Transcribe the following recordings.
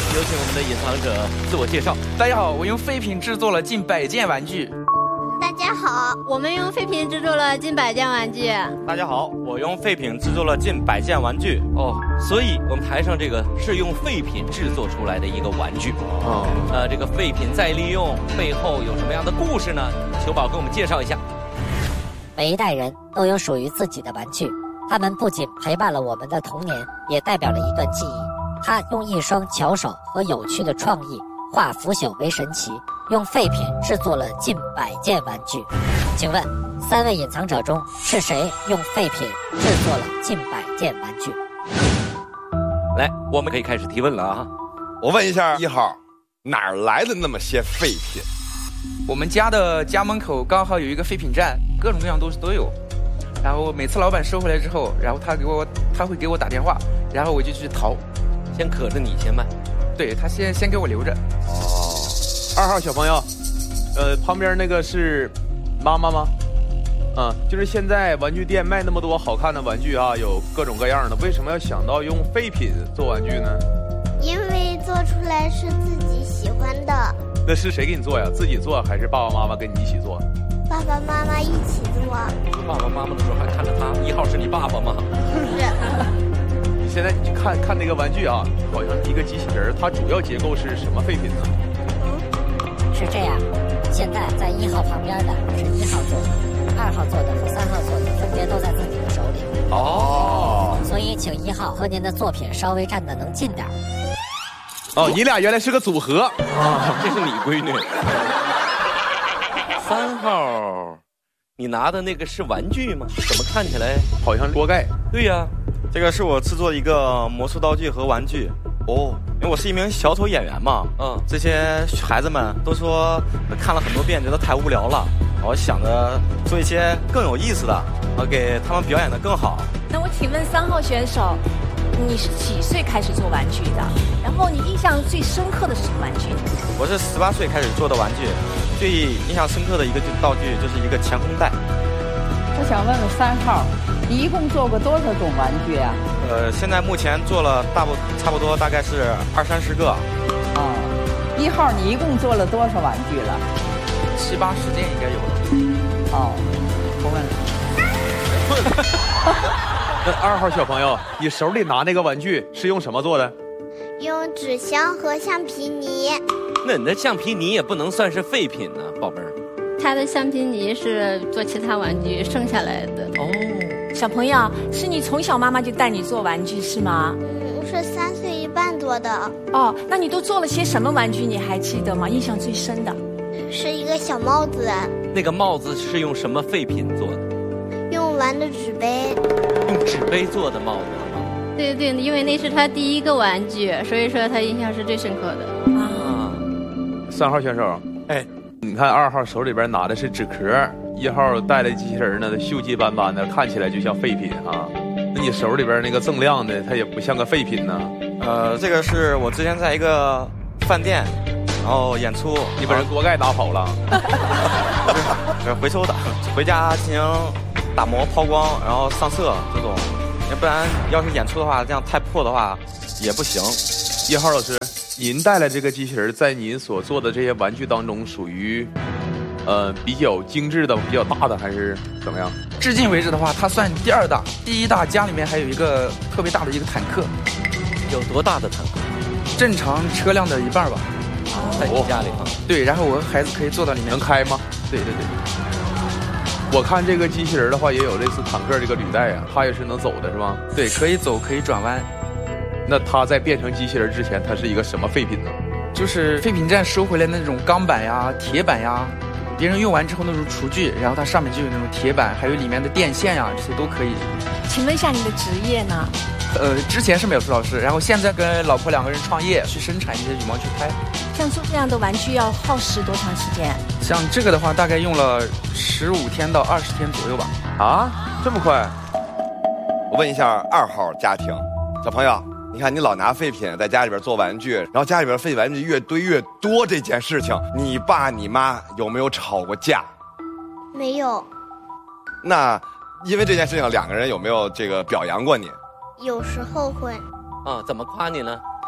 有请我们的隐藏者自我介绍。 大家好，我用废品制作了近100件玩具。 大家好，我们用废品制作了近100件玩具。 大家好，我用废品制作了近100件玩具。 哦，所以我们台上这个是用废品制作出来的一个玩具。这个废品再利用背后有什么样的故事呢？球宝给我们介绍一下。 每一代人都有属于自己的玩具，他们不仅陪伴了我们的童年，也代表了一段记忆。他用一双巧手和有趣的创意，化腐朽为神奇，用废品制作了近100件玩具。请问3位隐藏者中是谁用废品制作了近100件玩具？ 来，我们可以开始提问了啊！ 我问一下1号，哪儿来的那么些废品？ 我们家的家门口刚好有一个废品站，各种各样东西都有。然后每次老板收回来之后，然后他会给我打电话，然后我就去淘。 先可着你先卖。 对，他先给我留着。 哦，2号小朋友，旁边那个是妈妈吗？就是现在玩具店卖那么多好看的玩具啊，有各种各样的，为什么要想到用废品做玩具呢？ 因为做出来是自己喜欢的。 那是谁给你做呀？自己做还是爸爸妈妈跟你一起做？ 爸爸妈妈一起做。 爸爸妈妈的时候还看着他，1号是你爸爸吗？ 不是。 现在你去看那个玩具啊，好像一个机器人，它主要结构是什么废品呢？ 是这样，现在在1号旁边的是1号做的，2号做的和3号做的分别都在自己的手里。 哦， 所以请1号和您的作品稍微站得能近点。 哦，你俩原来是个组合啊，这是你闺女。3号，你拿的那个是玩具吗？怎么看起来好像锅盖？ 对呀，这个是我制作的一个魔术道具和玩具。哦，因为我是一名小丑演员嘛，这些孩子们都说看了很多遍，觉得太无聊了。我想着做一些更有意思的，给他们表演得更好。 那我请问3号选手，你是几岁开始做玩具的？然后你印象最深刻的是什么玩具？ 我是18岁开始做的玩具，最印象深刻的一个道具就是一个前空袋。 我想问问3号，你一共做过多少种玩具啊？ 现在目前做了差不多大概是20-30个。 1号你一共做了多少玩具了 ？70-80件应该有了。 哦，不问了。 那2号小朋友，你手里拿那个玩具是用什么做的？ 用纸箱和橡皮泥。 那你的橡皮泥也不能算是废品呢，宝贝儿。 他的橡皮泥是做其他玩具剩下来的。 哦，小朋友，是你从小妈妈就带你做玩具是吗？ 是3岁1半做的。 哦，那你都做了些什么玩具？你还记得吗？印象最深的是一个小帽子。 那个帽子是用什么废品做的？ 用完的纸杯。 用纸杯做的帽子吗？ 对，因为那是他第一个玩具，所以说他印象是最深刻的。 3号选手，你看2号手里边拿的是纸壳，1号带的机器人呢，锈迹斑斑的，看起来就像废品啊。那你手里边那个锃亮的，它也不像个废品呢。 这个是我之前在一个饭店，然后演出， 你把人锅盖拿跑了， 回收的，回家进行打磨、抛光，然后上色这种。要不然要是演出的话，这样太破的话也不行。 1号老师，您带来这个机器人，在您所做的这些玩具当中，属于比较精致的、比较大的，还是怎么样？ 至今为止的话，它算第2大，第1大家里面还有一个特别大的一个坦克。 有多大的坦克？ 正常车辆的1半吧。 在你家里啊？ 对，然后我和孩子可以坐到里面。 能开吗？ 对。 我看这个机器人的话，也有类似坦克这个履带啊，它也是能走的，是吧？ 对，可以走，可以转弯。 那它在变成机器人之前，它是一个什么废品呢？ 就是废品站收回来的那种钢板呀、铁板呀，别人用完之后那种厨具，然后它上面就有那种铁板，还有里面的电线呀，这些都可以。 请问一下你的职业呢？ 之前是美术老师，然后现在跟老婆2个人创业，去生产一些羽毛球拍。 像做这样的玩具要耗时多长时间？ 像这个的话，大概用了15天到20天左右吧。 啊，这么快？ 我问一下2号家庭小朋友，你看你老拿废品在家里边做玩具，然后家里边废玩具越堆越多这件事情，你爸你妈有没有吵过架？ 没有。 那因为这件事情，2个人有没有这个表扬过你？ 有时候会。 怎么夸你呢？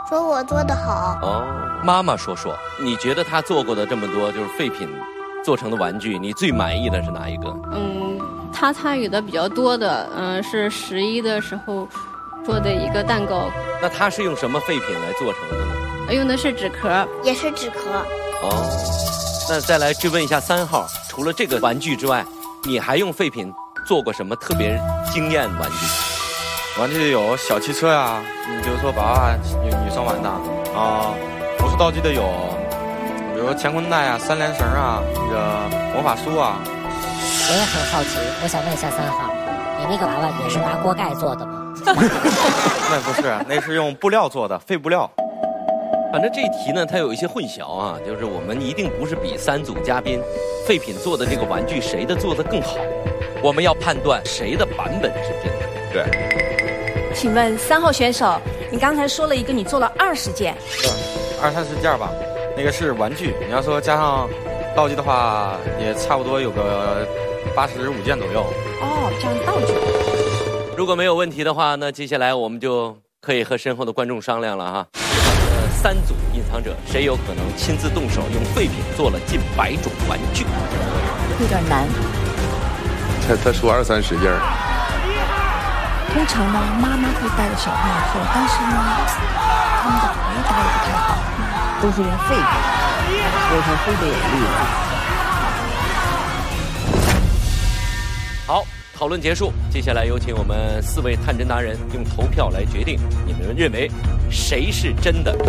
说我做得好。 哦，妈妈说，你觉得她做过的这么多就是废品做成的玩具，你最满意的是哪一个？ 她参与的比较多的，是11的时候做的一个蛋糕。 那她是用什么废品来做成的呢？ 用的是纸壳， 也是纸壳。 哦，那再来追问一下3号，除了这个玩具之外，你还用废品做过什么特别惊艳玩具？ 玩具有小汽车呀，比如说娃娃女生玩的啊，魔术道具的有，比如乾坤袋啊、3连绳啊、那个魔法书啊。 我也很好奇，我想问一下3号，你那个娃娃也是拿锅盖做的吗？ 那不是，那是用布料做的，废布料。 反正这一题呢，它有一些混淆啊，就是我们一定不是比3组嘉宾废品做的这个玩具谁的做的更好，我们要判断谁的版本是真的。 对。 请问3号选手，你刚才说了一个你做了20件 ，20-30件吧。那个是玩具，你要说加上道具的话，也差不多有个85件左右。 哦，这样道具。 如果没有问题的话，那接下来我们就可以和身后的观众商量了哈。3组隐藏者，谁有可能亲自动手用废品做了近100种玩具？ 有点难。 他说20-30件。 通常呢，妈妈会带着小朋友做，但是呢，他们的回答也不太好， 都是用废品，所以说非得有力量。 好，讨论结束，接下来有请我们4位探针达人用投票来决定，你们认为谁是真的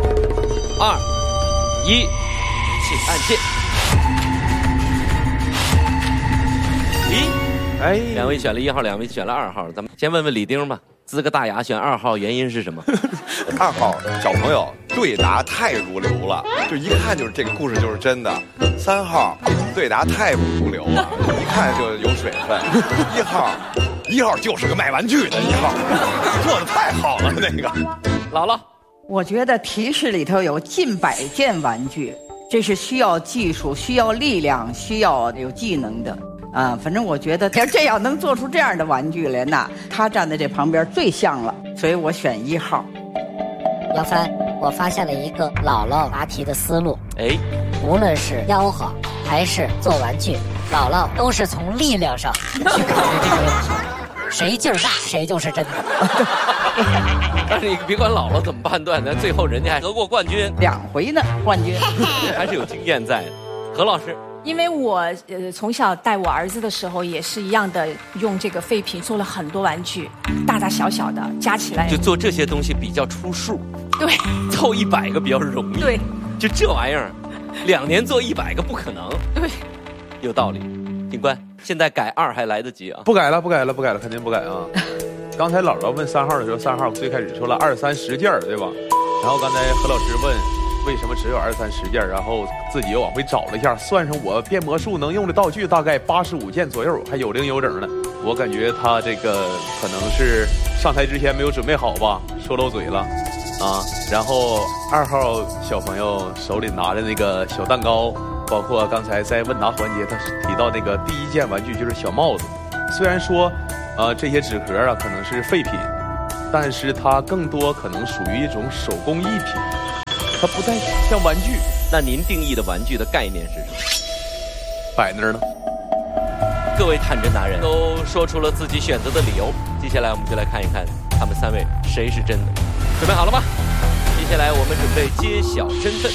？3、2、1，请按键。2位选了1号，2位选了2号，咱们先问问李丁吧，呲个大牙选2号，原因是什么 ？2号小朋友对答太如流了，就一看就是这个故事就是真的。3号对答太不入流了，一看就有水分。1号就是个卖玩具的1号，做的太好了那个。 姥姥， 我觉得提示里头有近100件玩具，这是需要技术、需要力量、需要有技能的。反正我觉得要这样能做出这样的玩具来，那他站在这旁边最像了，所以我选1号。 姚帆，我发现了一个姥姥答题的思路。无论是吆喝还是做玩具，姥姥都是从力量上去考虑这个问题，谁劲儿大谁就是真的。 但是你别管姥姥怎么判断，那最后人家还得过冠军 2回呢，冠军还是有经验在的。何老师。 因为我从小带我儿子的时候也是一样的，用这个废品做了很多玩具，大大小小的加起来， 就做这些东西比较出数。 对， 凑100个比较容易。 对， 就这玩意儿，2年做100个不可能。 对， 有道理。警官，现在改2还来得及啊？ 不改了，肯定不改啊。刚才姥姥问3号的时候，3号最开始说了20-30件，对吧？然后刚才何老师问为什么只有20-30件，然后自己又往回找了一下，算上我变魔术能用的道具，大概85件左右，还有零有整的。我感觉他这个可能是上台之前没有准备好吧，说漏嘴了啊。然后2号小朋友手里拿着那个小蛋糕，包括刚才在问答环节他提到那个第1件玩具就是小帽子。虽然说这些纸壳啊可能是废品，但是它更多可能属于一种手工艺品，它不太像玩具。 那您定义的玩具的概念是什么？ 摆那儿呢。 各位探针达人都说出了自己选择的理由，接下来我们就来看一看他们3位谁是真的。准备好了吗？接下来我们准备揭晓身份。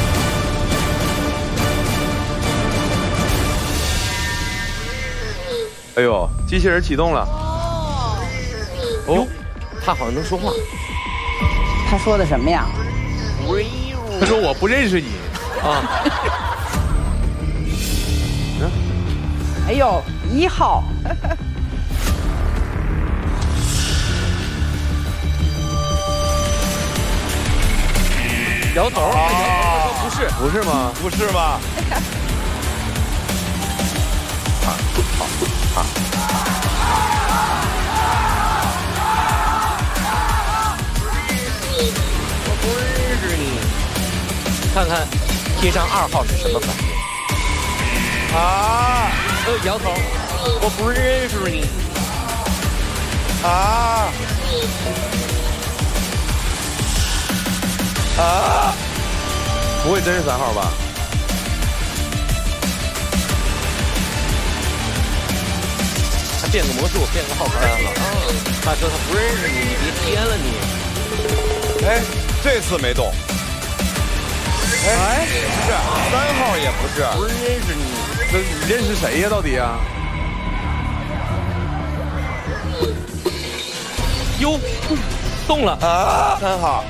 哎呦，机器人启动了。 哦，他好像能说话。 他说的什么呀？ 他说我不认识你啊。 哎呦，1号。 摇头，摇头说不是， 不是吗？ 不是吧？ 我不认识你。看看贴上2号是什么反应？摇头，我不认识你。 啊！不会真是3号吧？ 他变个魔术，变个号牌了啊！他说他不认识你，你别添了你。 哎，这次没动。哎，不是3号也不是， 不认识你。 那你认识谁呀？到底啊？ 哟，动了啊！3号。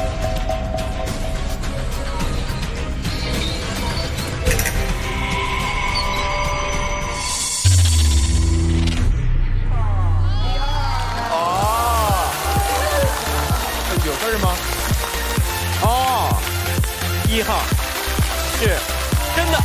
有事儿吗？哦 ，1号是真的。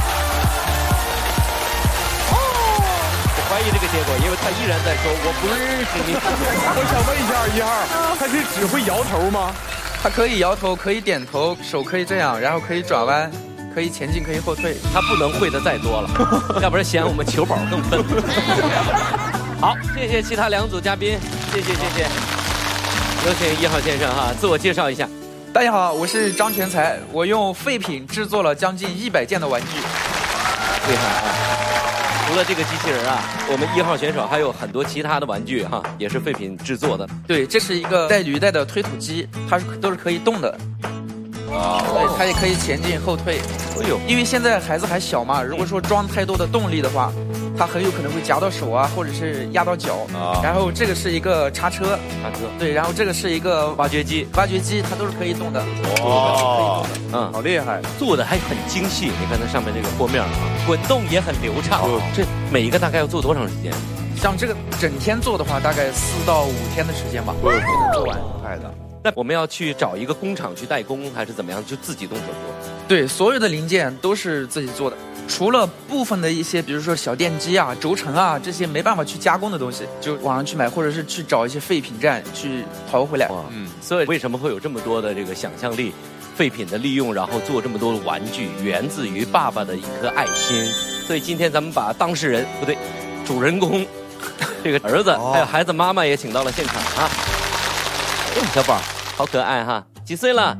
哦，我怀疑这个结果，因为他依然在说我不认识你。 我想问一下1号，他是只会摇头吗？ 他可以摇头，可以点头，手可以这样，然后可以转弯，可以前进，可以后退。 他不能会的再多了，要不然嫌我们球宝更笨。好，谢谢其他2组嘉宾，谢谢。有请1号先生哈，自我介绍一下。 大家好，我是张全才，我用废品制作了将近100件的玩具。 厉害啊！除了这个机器人啊，我们1号选手还有很多其他的玩具哈，也是废品制作的。 对，这是一个带履带的推土机，它都是可以动的。对，它也可以前进后退。 哎呦， 因为现在孩子还小嘛，如果说装太多的动力的话，它很有可能会夹到手啊，或者是压到脚。然后这个是一个叉车，对，然后这个是一个挖掘机， 它都是可以动的。 哦， 好厉害， 做的还很精细。你看它上面这个拨面啊，滚动也很流畅。这每一个大概要做多长时间？ 像这个整天做的话，大概4到5天的时间吧，就能做完。 快的。 那我们要去找一个工厂去代工，还是怎么样？就自己动手做？ 对，所有的零件都是自己做的，除了部分的一些，比如说小电机啊、轴承啊这些没办法去加工的东西，就网上去买，或者是去找一些废品站去淘回来。 所以为什么会有这么多的这个想象力？废品的利用，然后做这么多的玩具，源自于爸爸的一颗爱心。所以今天咱们把当事人不对，主人公这个儿子还有孩子妈妈也请到了现场啊。小宝好可爱哈，几岁了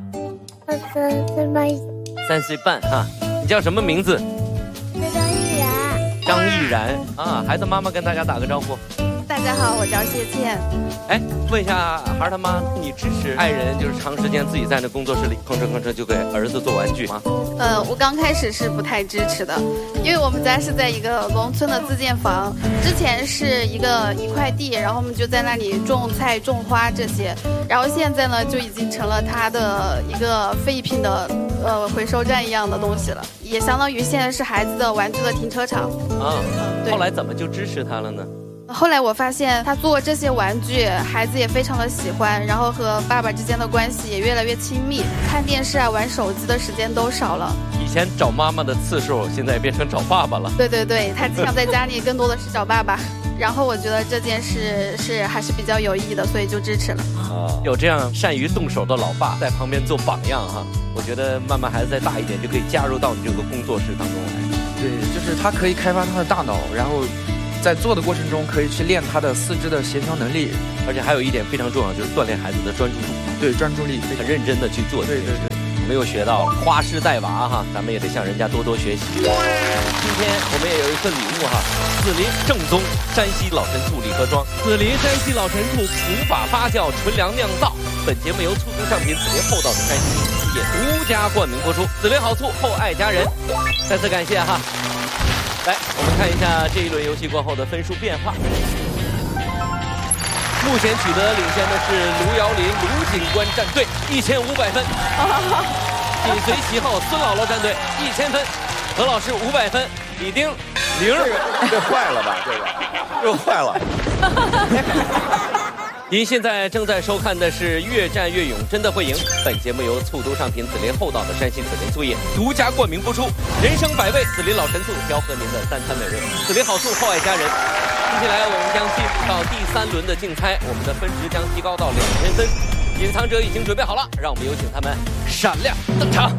？3岁半哈。你叫什么名字？张毅然啊。孩子妈妈跟大家打个招呼。 大家好，我叫谢倩。 哎，问一下孩儿他妈，你支持爱人就是长时间自己在那工作室里吭哧就给儿子做玩具吗？ 我刚开始是不太支持的，因为我们家是在一个农村的自建房，之前是一块地，然后我们就在那里种菜种花这些，然后现在呢就已经成了他的一个废品的回收站一样的东西了，也相当于现在是孩子的玩具的停车场。 对。后来怎么就支持他了呢？ 后来我发现他做这些玩具，孩子也非常的喜欢，然后和爸爸之间的关系也越来越亲密，看电视啊、玩手机的时间都少了。 以前找妈妈的次数，现在变成找爸爸了。 对，他经常在家里更多的是找爸爸。然后我觉得这件事还是比较有意义的，所以就支持了。 有这样善于动手的老爸在旁边做榜样哈，我觉得慢慢孩子再大一点就可以加入到你这个工作室当中来。 对，就是他可以开发他的大脑，然后在做的过程中可以去练他的四肢的协调能力， 而且还有一点非常重要，就是锻炼孩子的专注度。 对，专注力很认真的去做。 对。 我们又学到了花师带娃哈，咱们也得向人家多多学习。今天我们也有一份礼物哈，紫林正宗山西老陈醋礼盒装，紫林山西老陈醋古法发酵纯粮酿造。本节目由醋上品紫林厚道的山西企业独家冠名播出，紫林好醋厚爱家人。再次感谢哈。来，我们看一下这一轮游戏过后的分数变化。目前取得领先的是卢瑶林卢警官战队1500分，紧随其后孙姥姥战队1000分，何老师500分，李丁0。 这坏了吧？这坏了。 您现在正在收看的是《越战越勇，真的会赢》。本节目由醋都上品紫林厚道的山西紫林醋业独家冠名播出。人生百味，紫林老陈醋调和您的三餐美味。紫林好醋，厚爱家人。接下来我们将进入到第3轮的竞猜，我们的分值将提高到2000分。隐藏者已经准备好了，让我们有请他们闪亮登场。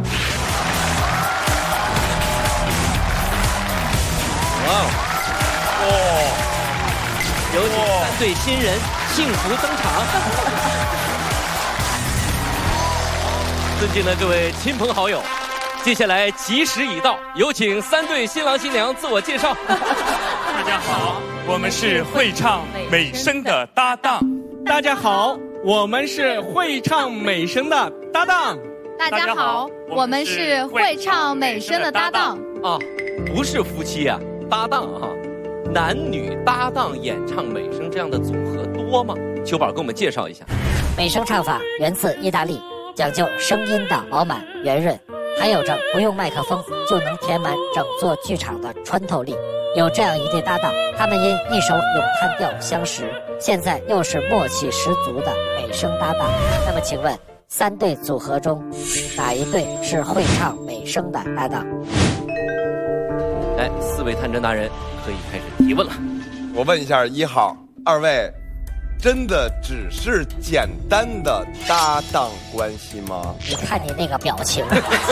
哇哦！有请3对新人幸福登场。 尊敬的各位亲朋好友，接下来吉时已到，有请3对新郎新娘自我介绍。 大家好，我们是会唱美声的搭档。 大家好，我们是会唱美声的搭档。 大家好，我们是会唱美声的搭档。 啊，不是夫妻啊，搭档哈，男女搭档演唱美声这样的组合多吗？秋宝给我们介绍一下。 美声唱法源自意大利，讲究声音的饱满圆润，还有着不用麦克风就能填满整座剧场的穿透力。有这样一对搭档，他们因一首咏叹调相识，现在又是默契十足的美声搭档。那么请问3对组合中，哪一对是会唱美声的搭档？ 来，4位探针达人可以开始提问了。 我问一下1号，2位真的只是简单的搭档关系吗？ 你看你那个表情。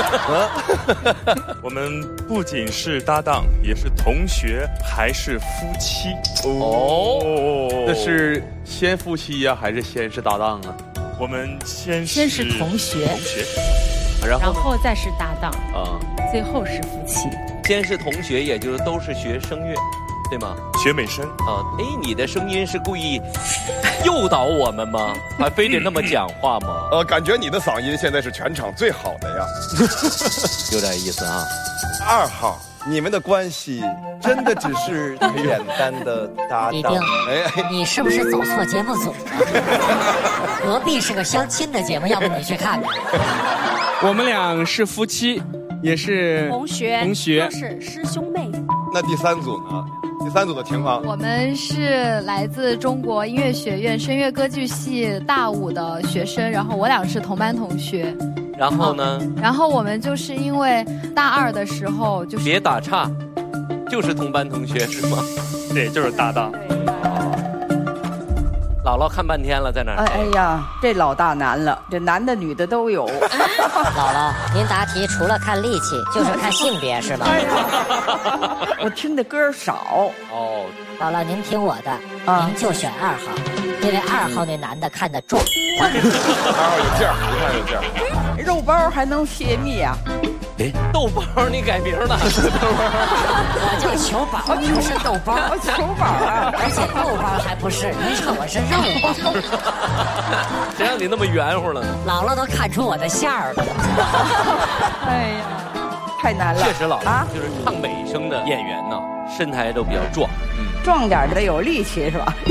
我们不仅是搭档，也是同学，还是夫妻。 哦，这是先夫妻呀，还是先是搭档啊？ 我们先是同学，然后再是搭档啊，最后是夫妻。 先是同学，也就是都是学声乐，对吗？ 学美声啊。哎，你的声音是故意诱导我们吗？还非得那么讲话吗？ 感觉你的嗓音现在是全场最好的呀。 有点意思啊。 2号，你们的关系真的只是简单的搭档？ 李丁，你是不是走错节目组了？隔壁是个相亲的节目，要不你去看看。 我们俩是夫妻，也是同学，都是师兄妹。 那第3组呢？第3组的情况， 我们是来自中国音乐学院声乐歌剧系大5的学生，然后我俩是同班同学。 然后呢？ 然后我们就是因为大2的时候就是别打岔，就是同班同学是吗？ 对，就是搭档。 姥姥看半天了，在那儿。 哎呀，这老大难了，这男的女的都有。 姥姥，您答题除了看力气，就是看性别是吗？ 我听的歌少。 哦， 姥姥您听我的，您就选2号，因为2号那男的看得壮。 2号有劲儿，一看有劲儿。 肉包还能泄密啊？ 哎，豆包你改名了？ 我叫球宝，你是豆包， 球宝啊！ 而且豆包还不是，您说我是肉包。 谁让你那么圆乎了呢？ 姥姥都看出我的馅儿了。 哎呀，太难了。 确实，姥姥就是唱美声的演员呢，身材都比较壮。 壮点的有力气是吧？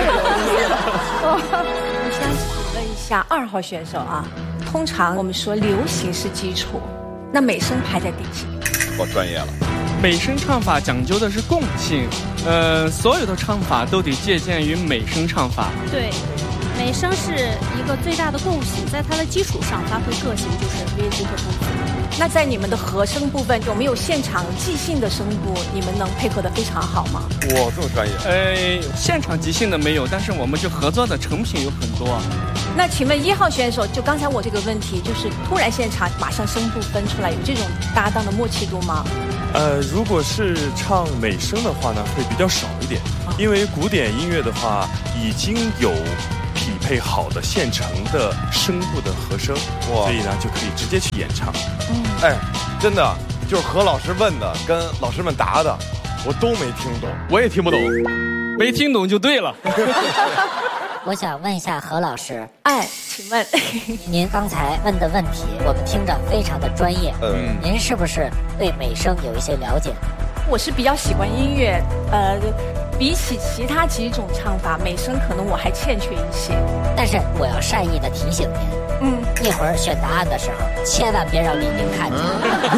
我想请问一下2号选手啊，通常我们说流行是基础，那美声排在第几？ 我专业了。 美声唱法讲究的是共性，所有的唱法都得借鉴于美声唱法。 对，美声是一个最大的共性，在它的基础上发挥个性，就是练习和丰富。 那在你们的和声部分有没有现场即兴的声部？你们能配合得非常好吗？ 哇，这么专业！ 现场即兴的没有，但是我们就合作的成品有很多。 那请问1号选手，就刚才我这个问题，就是突然现场马上声部分出来，有这种搭档的默契度吗？ 如果是唱美声的话呢，会比较少一点，因为古典音乐的话已经有匹配好的现成的声部的和声，所以呢就可以直接去演唱。 真的就是何老师问的跟老师们答的，我都没听懂， 我也听不懂， 没听懂就对了。 我想问一下何老师， 请问您刚才问的问题，我们听着非常的专业，您是不是对美声有一些了解？ 我是比较喜欢音乐，比起其他几种唱法，美声可能我还欠缺一些。 但是我要善意的提醒您，一会儿选答案的时候，千万别让李宁看见。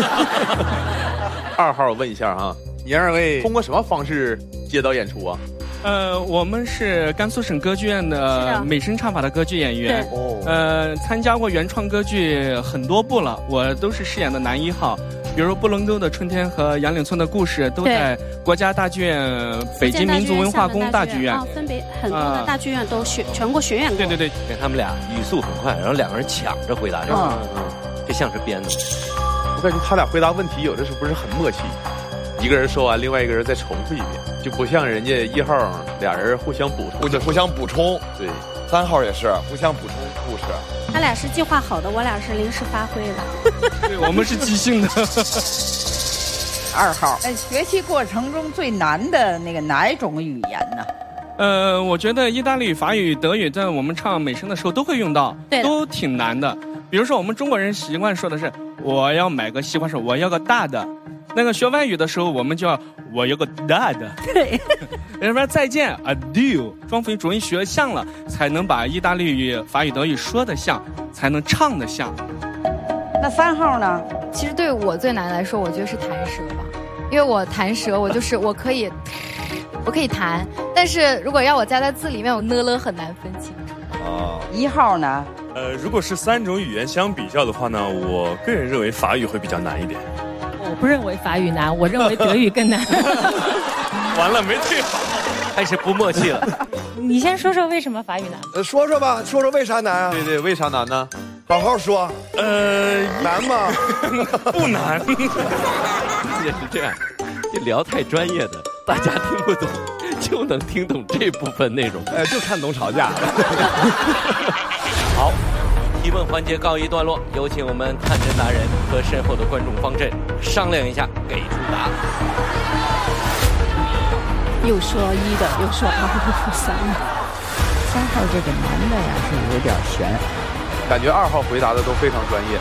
2号，我问一下哈，你2位通过什么方式接到演出啊？ 我们是甘肃省歌剧院的美声唱法的歌剧演员，参加过原创歌剧很多部了，我都是饰演的男1号。比如布伦沟的春天和杨岭村的故事都在国家大剧院、北京民族文化宫大剧院， 分别很多的大剧院都全国巡演过。 对， 他们俩语速很快，然后2个人抢着回答这个，这像是编的。 我感觉他俩回答问题有的时候不是很默契，一个人说完，另外一个人再重复一遍，就不像人家1号俩人互相补充。 对， 3号也是互相补充故事。 他俩是计划好的，我俩是临时发挥的。 对，我们是即兴的。 2号，学习过程中最难的那个哪一种语言呢？ 我觉得意大利语、法语、德语在我们唱美声的时候都会用到，都挺难的。比如说我们中国人习惯说的是我要买个西瓜手，我要个大的。那个学外语的时候，我们就要我要个大的。 对， 要不然再见 adieu， 双辅主音学像了，才能把意大利语、法语、德语说得像，才能唱得像。 那3号呢？ 其实对我最难来说，我觉得是弹舌吧，因为我弹舌，我可以弹，但是如果要我加在字里面，我呢了很难分清。 1号呢？ 如果是3种语言相比较的话呢，我个人认为法语会比较难一点。 我不认为法语难，我认为德语更难。 完了，没对好， 开始不默契了。 你先说说为什么法语难？ 说说吧，说说为啥难啊？ 对，为啥难呢？ 好好说。难吗？ 不难。 也是这样，这聊太专业的，大家听不懂，就能听懂这部分内容。 就看懂吵架了。 好。提问环节告一段落，有请我们探针达人和身后的观众方阵商量一下，给出答案。 又说1的，又说2的，又说3的。 3号这个男的呀是有点悬， 感觉2号回答的都非常专业。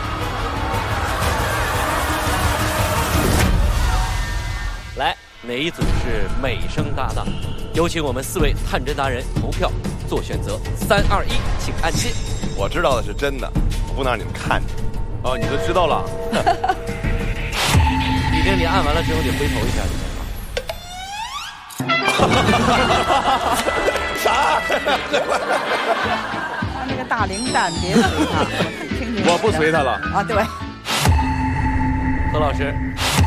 来，哪一组是美声搭档？有请我们4位探针达人投票做选择。3、2、1，请按键。 我知道的是真的，我不能让你们看见。 哦，你都知道了。 李丁，你按完了之后你回头一下。 啥？ 他那个大灵蛋别随他， 我不随他了啊！对， 何老师，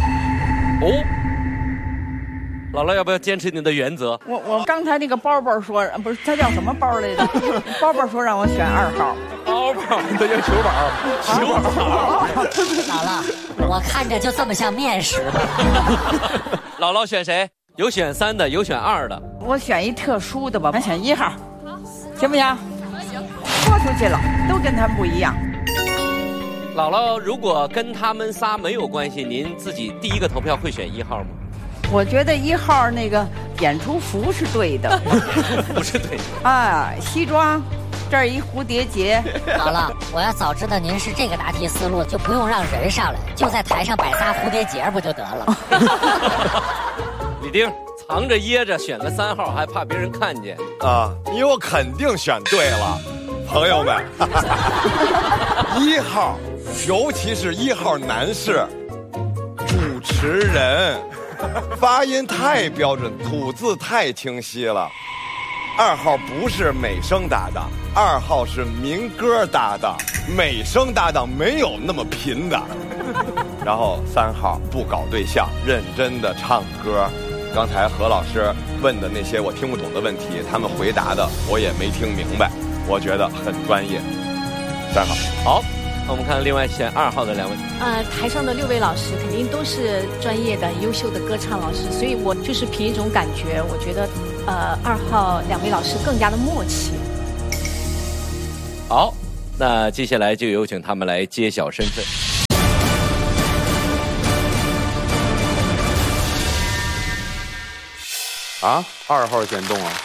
姥姥要不要坚持你的原则？ 我刚才那个包包说，不是他叫什么包来着？包包说让我选2号。 包包，他叫球宝。 球宝。 姥姥，我看着就这么像面食吗？ 姥姥选谁？有选3的，有选2的。 我选一特殊的吧，我选1号，行不行？行。豁出去了，都跟他们不一样。 姥姥，如果跟他们仨没有关系，您自己第一个投票会选1号吗？ 我觉得1号那个演出服是对的， 不是对的啊，西装，这儿一蝴蝶结。 姥姥，我要早知道您是这个答题思路，就不用让人上来，就在台上摆仨蝴蝶结不就得了？ 李丁藏着掖着选了3号，还怕别人看见啊？因为我肯定选对了，朋友们。1号，尤其是1号男士，主持人。发音太标准，吐字太清晰了。2号不是美声搭档，2号是民歌搭档，美声搭档没有那么贫的。然后3号不搞对象，认真的唱歌。刚才何老师问的那些我听不懂的问题，他们回答的我也没听明白，我觉得很专业。3号， 好。我们看另外选2号的2位。 台上的6位老师肯定都是专业的、优秀的歌唱老师，所以我就是凭一种感觉，我觉得2号2位老师更加的默契。 好，那接下来就有请他们来揭晓身份。 啊，2号先动啊！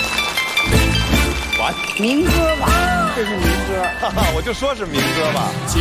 民歌吧，这是民歌， 我就说是民歌吧。